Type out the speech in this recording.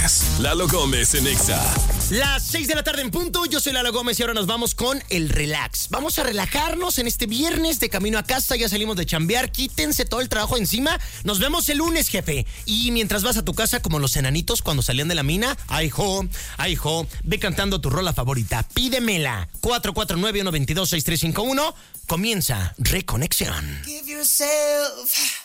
escuchas Lalo Gómez en Exa. Las 6 de la tarde en punto, yo soy Lalo Gómez y ahora nos vamos con el relax. Vamos a relajarnos en este viernes de camino a casa, ya salimos de chambear, quítense todo el trabajo encima. Nos vemos el lunes, jefe. Y mientras vas a tu casa como los enanitos cuando salían de la mina, ay jo, ve cantando tu rola favorita, pídemela. 449-122-6351, comienza Reconexión. Give yourself